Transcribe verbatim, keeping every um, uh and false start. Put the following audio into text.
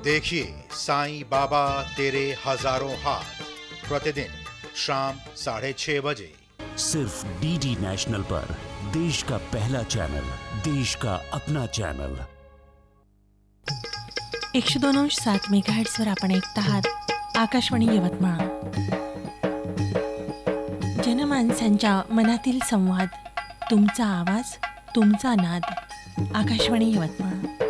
देखिए साईं बाबा तेरे हजारों हाथ प्रतिदिन शाम साढ़े छह बजे सिर्फ डीडी नेशनल पर। देश का पहला चैनल, देश का अपना चॅनल। एकशे दोन अंश सात मेगाहर्ट्झवर आपण ऐकत आहात आकाशवाणी यवतमाळ। जनमानसांच्या मनातील संवाद, तुमचा आवाज, तुमचा नाद, आकाशवाणी यवतमाळ।